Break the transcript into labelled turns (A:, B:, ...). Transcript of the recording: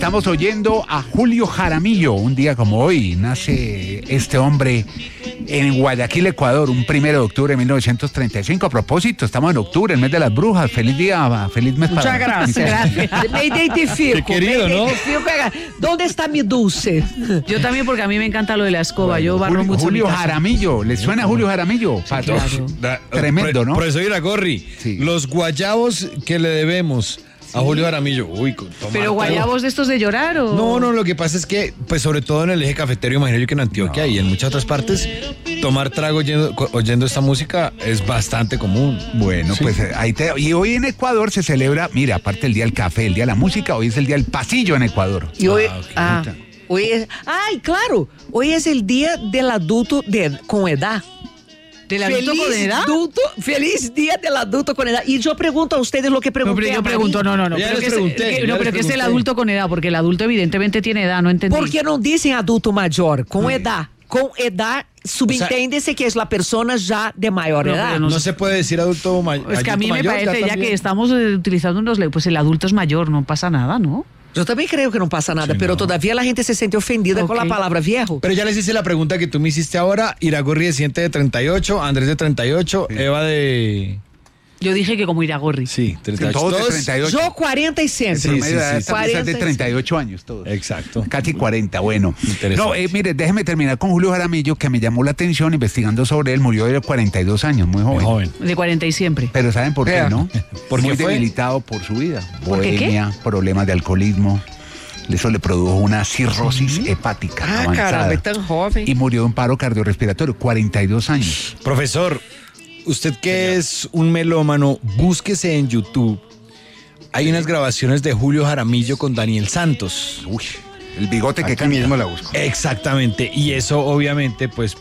A: Estamos oyendo a Julio Jaramillo. Un día como hoy nace este hombre en Guayaquil, Ecuador, un 1 de octubre de 1935. A propósito, estamos en octubre, el mes de las brujas. Feliz día, feliz mes.
B: Muchas gracias. Me identifico.
C: Qué querido, ¿no?
B: ¿Dónde está mi dulce?
D: Yo también, porque a mí me encanta lo de la escoba. Yo barro mucho.
A: Julio
D: mi casa.
A: Jaramillo, ¿le suena a Julio Jaramillo?
D: Claro.
A: Tremendo, ¿no?
C: Profesor Iragorri,
A: Sí.
C: los guayabos que le debemos a Julio Jaramillo. Uy,
D: ¿Pero guayabos de estos de llorar o...?
C: No, lo que pasa es que, pues sobre todo en el eje cafetero, imagino yo que en Antioquia y en muchas otras partes, tomar trago oyendo esta música es bastante común.
A: Bueno,
C: Sí.
A: pues y hoy en Ecuador se celebra, mira, aparte del día del café, el día de la música, hoy es el día del pasillo en Ecuador.
B: Y hoy,
C: ok.
B: hoy es, ay, claro, hoy es el día del adulto con edad.
D: ¿Del adulto con edad?
B: Feliz día del adulto con edad. Y yo pregunto a ustedes lo que
D: No,
B: pregunté.
D: pero yo
B: a María.
D: pregunto, no.
C: Ya
D: Pero
C: les pregunté,
D: ¿qué es el adulto con edad? Porque el adulto evidentemente tiene edad, no entendí.
B: ¿Por qué no dicen adulto mayor? Con edad. Con edad, subentiende-se que es la persona ya de mayor
D: No,
B: edad.
D: pero
C: No se puede decir adulto mayor.
D: Es que a mí me parece, ya que estamos utilizando unos... Pues el adulto es mayor, no pasa nada, ¿no?
B: Yo también creo que no pasa nada,
C: Sí,
B: pero
C: no.
B: todavía la gente se siente ofendida con la
D: Ok.
B: palabra viejo.
C: Pero ya les hice la pregunta que tú me hiciste ahora. Iragorri de 38, Andrés de 38, Eva de...
D: Yo dije que como Iragorri.
C: Sí, 38.
A: Todos de
C: Todos-
A: 38.
B: Yo 46.
C: Sí,
A: En promedio de edad
C: sí.
A: esta mesa es de
B: 46.
A: 38 años todos.
C: Exacto.
A: Casi 40, bueno.
C: Interesante.
A: No, mire, déjeme terminar con Julio Jaramillo, que me llamó la atención investigando sobre él. Murió de 42 años, muy joven.
C: Muy joven.
D: De 40 y siempre.
A: Pero ¿saben por qué,
C: Vea.
A: no?
C: ¿Por
A: Muy
C: qué fue?
A: debilitado por su vida.
D: ¿Por qué qué?
A: Bohemia, problemas de alcoholismo. Eso le produjo una cirrosis hepática avanzada.
B: caramba, es tan joven.
A: Y murió de un paro cardiorrespiratorio, 42 años.
C: Profesor, usted que es un melómano, búsquese en YouTube. Hay unas grabaciones de Julio Jaramillo con Daniel Santos.
A: Uy, el bigote que
E: Aquí
A: cambia.
E: mismo la busco.
C: Exactamente. Y eso obviamente pues